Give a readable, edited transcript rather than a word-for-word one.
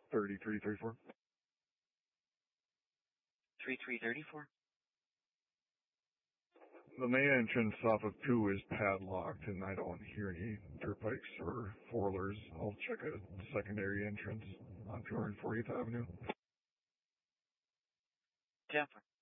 3334. 3334. The main entrance off of 2 is padlocked, and I don't hear any dirt bikes or four-wheelers. I'll check a secondary entrance on 240th Avenue. 10-4.